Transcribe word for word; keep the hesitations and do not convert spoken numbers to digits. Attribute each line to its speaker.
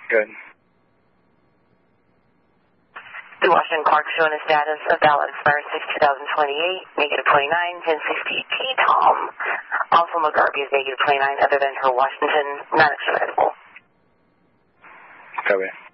Speaker 1: Good.
Speaker 2: The Washington Clark showing a status of ballot expires six two thousand twenty-eight, negative twenty-nine, ten sixty T Tom. Also McGarvey is negative twenty-nine, other than her Washington, not extraditable.
Speaker 1: Copy.